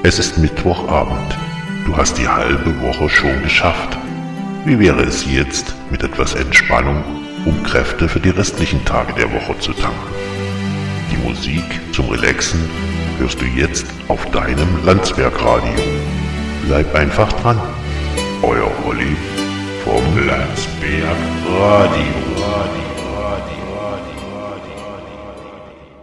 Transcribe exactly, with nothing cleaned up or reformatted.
Es ist Mittwochabend. Du hast die halbe Woche schon geschafft. Wie wäre es jetzt mit etwas Entspannung, um Kräfte für die restlichen Tage der Woche zu tanken? Die Musik zum Relaxen hörst du jetzt auf deinem Landsbergradio. Bleib einfach dran. Euer Olli vom Landsbergradio.